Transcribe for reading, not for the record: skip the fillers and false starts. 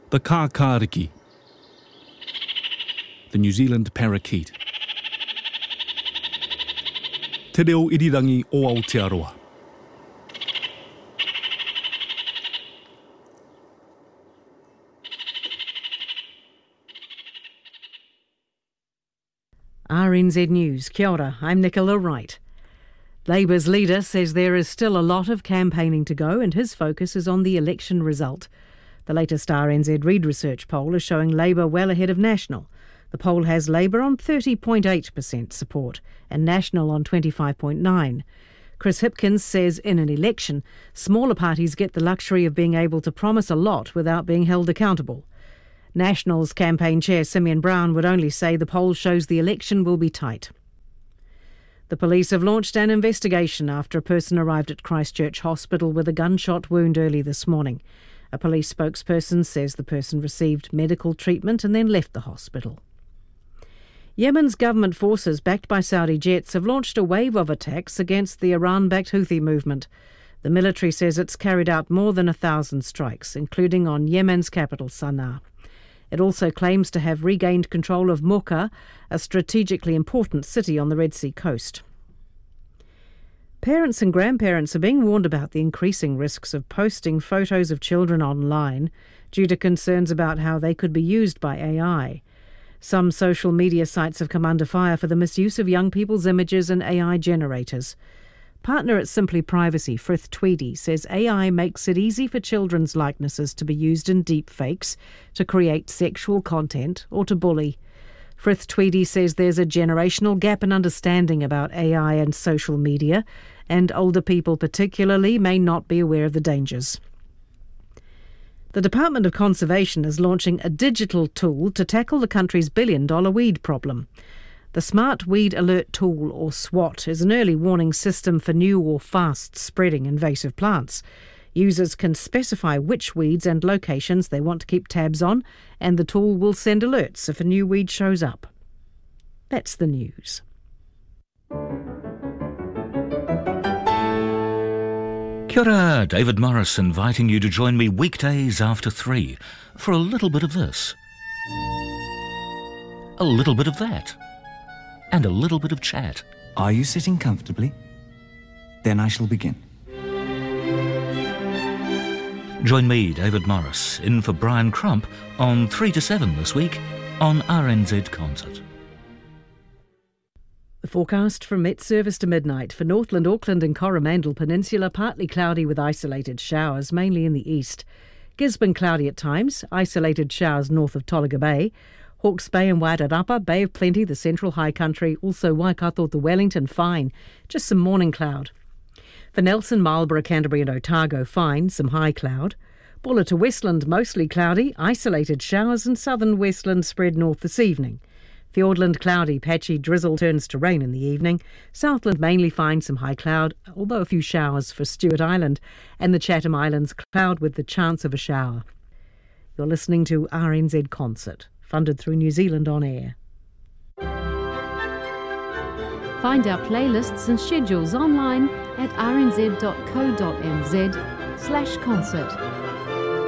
The kākāriki, the New Zealand parakeet. Te reo irirangi o Aotearoa. RNZ News. Kia ora, I'm Nicola Wright. Labour's leader says there is still a lot of campaigning to go and his focus is on the election result. The latest RNZ Reid Research poll is showing Labour well ahead of National. The poll has Labour on 30.8% support and National on 25.9%. Chris Hipkins says in an election, smaller parties get the luxury of being able to promise a lot without being held accountable. National's campaign chair Simeon Brown would only say the poll shows the election will be tight. The police have launched an investigation after a person arrived at Christchurch Hospital with a gunshot wound early this morning. A police spokesperson says the person received medical treatment and then left the hospital. Yemen's government forces, backed by Saudi jets, have launched a wave of attacks against the Iran-backed Houthi movement. The military says it's carried out more than 1,000 strikes, including on Yemen's capital, Sana'a. It also claims to have regained control of Mocha, a strategically important city on the Red Sea coast. Parents and grandparents are being warned about the increasing risks of posting photos of children online due to concerns about how they could be used by AI. Some social media sites have come under fire for the misuse of young people's images and AI generators. Partner at Simply Privacy, Frith Tweedy, says AI makes it easy for children's likenesses to be used in deepfakes to create sexual content or to bully. Frith Tweedy says there's a generational gap in understanding about AI and social media, and older people particularly may not be aware of the dangers. The Department of Conservation is launching a digital tool to tackle the country's billion-dollar weed problem. The Smart Weed Alert Tool, or SWAT, is an early warning system for new or fast-spreading invasive plants. Users can specify which weeds and locations they want to keep tabs on, and the tool will send alerts if a new weed shows up. That's the news. Kia ora, David Morris inviting you to join me weekdays after 3 for a little bit of this, a little bit of that, and a little bit of chat. Are you sitting comfortably? Then I shall begin. Join me, David Morris, in for Brian Crump on 3 to 7 this week on RNZ Concert. The forecast from Met Service to midnight for Northland, Auckland and Coromandel Peninsula, partly cloudy with isolated showers, mainly in the east. Gisborne cloudy at times, isolated showers north of Tolaga Bay. Hawke's Bay and Wairarapa, Bay of Plenty, the central high country, also Waikato to Wellington, fine. Just some morning cloud. For Nelson, Marlborough, Canterbury and Otago, fine, some high cloud. Bulla to Westland, mostly cloudy, isolated showers and southern Westland spread north this evening. Fiordland cloudy, patchy drizzle turns to rain in the evening. Southland mainly fine, some high cloud, although a few showers for Stewart Island. And the Chatham Islands cloud with the chance of a shower. You're listening to RNZ Concert, funded through New Zealand On Air. Find our playlists and schedules online at rnz.co.nz/concert.